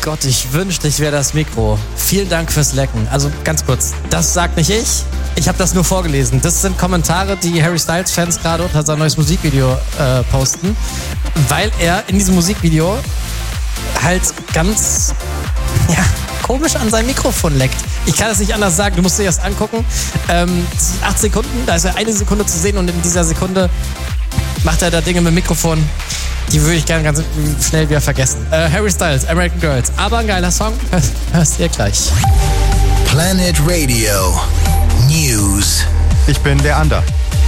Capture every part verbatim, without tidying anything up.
Gott, ich wünschte, ich wäre das Mikro. Vielen Dank fürs Lecken. Also ganz kurz, das sagt nicht ich. Ich habe das nur vorgelesen. Das sind Kommentare, die Harry Styles-Fans gerade unter sein neues Musikvideo äh, posten, weil er in diesem Musikvideo halt ganz ja, komisch an sein Mikrofon leckt. Ich kann es nicht anders sagen, du musst dir das angucken. Ähm, acht Sekunden, da ist ja eine Sekunde zu sehen und in dieser Sekunde macht er da Dinge mit dem Mikrofon, die würde ich gerne ganz schnell wieder vergessen. Äh, Harry Styles, American Girls. Aber ein geiler Song, hörst ihr gleich. Planet Radio News. Ich bin der Ander.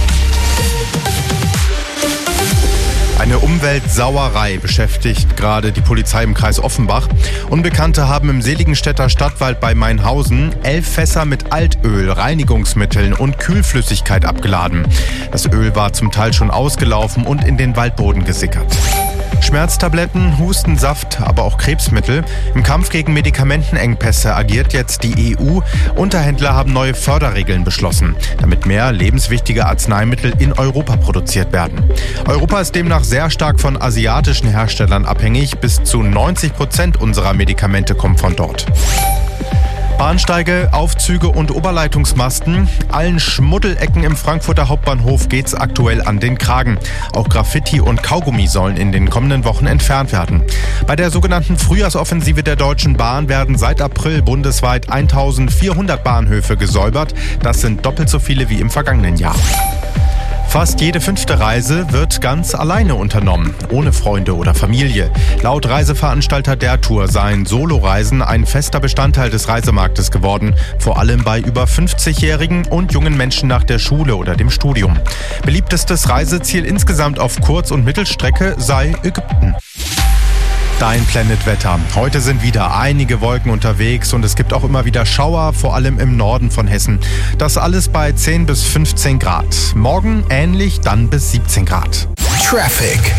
Eine Umweltsauerei beschäftigt gerade die Polizei im Kreis Offenbach. Unbekannte haben im Seligenstädter Stadtwald bei Mainhausen elf Fässer mit Altöl, Reinigungsmitteln und Kühlflüssigkeit abgeladen. Das Öl war zum Teil schon ausgelaufen und in den Waldboden gesickert. Schmerztabletten, Hustensaft, aber auch Krebsmittel. Im Kampf gegen Medikamentenengpässe agiert jetzt die E U. Unterhändler haben neue Förderregeln beschlossen, damit mehr lebenswichtige Arzneimittel in Europa produziert werden. Europa ist demnach sehr stark von asiatischen Herstellern abhängig. Bis zu neunzig Prozent unserer Medikamente kommen von dort. Bahnsteige, Aufzüge und Oberleitungsmasten. Allen Schmuddelecken im Frankfurter Hauptbahnhof geht's aktuell an den Kragen. Auch Graffiti und Kaugummi sollen in den kommenden Wochen entfernt werden. Bei der sogenannten Frühjahrsoffensive der Deutschen Bahn werden seit April bundesweit eintausendvierhundert Bahnhöfe gesäubert. Das sind doppelt so viele wie im vergangenen Jahr. Fast jede fünfte Reise wird ganz alleine unternommen, ohne Freunde oder Familie. Laut Reiseveranstalter der Tour seien Soloreisen ein fester Bestandteil des Reisemarktes geworden, vor allem bei über fünfzigjährigen und jungen Menschen nach der Schule oder dem Studium. Beliebtestes Reiseziel insgesamt auf Kurz- und Mittelstrecke sei Ägypten. Dein Planet-Wetter. Heute sind wieder einige Wolken unterwegs und es gibt auch immer wieder Schauer, vor allem im Norden von Hessen. Das alles bei zehn bis fünfzehn Grad. Morgen ähnlich, dann bis siebzehn Grad. Traffic.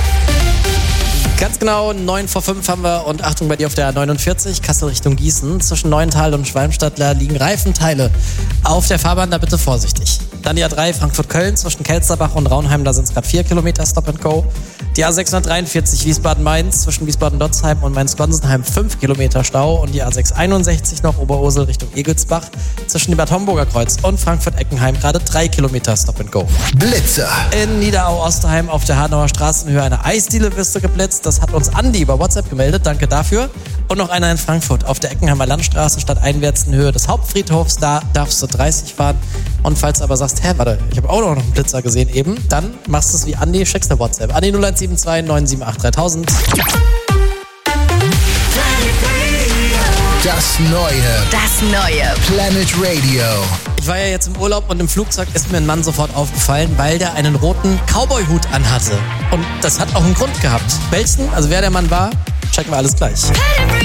Ganz genau, neun vor fünf haben wir und Achtung bei dir auf der neunundvierzig, Kassel Richtung Gießen. Zwischen Neuental und Schwalmstadt liegen Reifenteile auf der Fahrbahn, da bitte vorsichtig. Dann die A drei Frankfurt-Köln zwischen Kelsterbach und Raunheim, da sind es gerade vier Kilometer Stop and Go. Die A sechshundertdreiundvierzig Wiesbaden-Mainz zwischen Wiesbaden-Dotzheim und Mainz-Gonsenheim fünf Kilometer Stau und die A sechshunderteinundsechzig noch Oberursel Richtung Egelsbach zwischen dem Bad Homburger Kreuz und Frankfurt-Eckenheim gerade drei Kilometer Stop and Go. Blitzer. In Niederau-Osterheim auf der Hanauer Straßenhöhe eine Eisdiele-Wiste geblitzt. Das hat uns Andi über WhatsApp gemeldet, danke dafür. Und noch einer in Frankfurt auf der Eckenheimer Landstraße stadteinwärts in Höhe des Hauptfriedhofs. Da darfst du dreißig fahren. Und falls du aber sagst, hä, warte, ich habe auch noch einen Blitzer gesehen eben, dann machst du es wie Andi, schickst eine WhatsApp. Andi null eins sieben zwei neun sieben acht dreitausend. Das Neue. Das Neue. Planet Radio. Ich war ja jetzt im Urlaub und im Flugzeug ist mir ein Mann sofort aufgefallen, weil der einen roten Cowboy-Hut anhatte. Und das hat auch einen Grund gehabt. Welchen, also wer der Mann war, checken wir alles gleich.